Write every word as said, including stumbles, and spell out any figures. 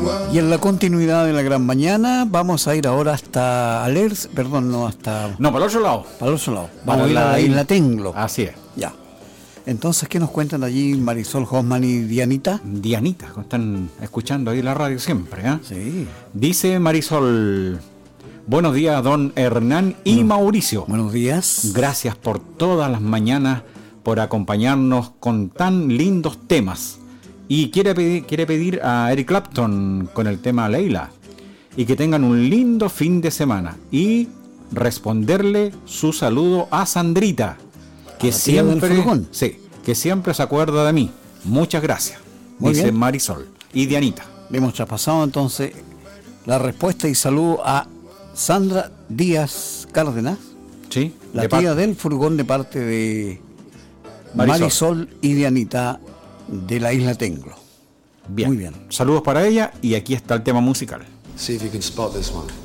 Y en la continuidad de la gran mañana vamos a ir ahora hasta Alers, perdón, no hasta... No, para el otro lado. Para el otro lado. Vamos Para a ir a la la isla Tenglo. Así es. Ya. Entonces, ¿qué nos cuentan allí Marisol Hoffman y Dianita? Dianita, están escuchando ahí la radio siempre, ¿eh? Sí. Dice Marisol, buenos días don Hernán y bueno, Mauricio. Buenos días. Gracias por todas las mañanas, por acompañarnos con tan lindos temas. Y quiere pedir, quiere pedir a Eric Clapton con el tema Leila. Y que tengan un lindo fin de semana. Y responderle su saludo a Sandrita, que siempre, sí, que siempre se acuerda de mí. Muchas gracias. Muy dice bien. Marisol y Dianita. Le hemos traspasado entonces la respuesta y saludo a Sandra Díaz Cárdenas. Sí. La tía par- del furgón de parte de Marisol. Marisol y Dianita de la isla Tenglo. Bien. Muy bien. Saludos para ella y aquí está el tema musical. See if you can spot this one.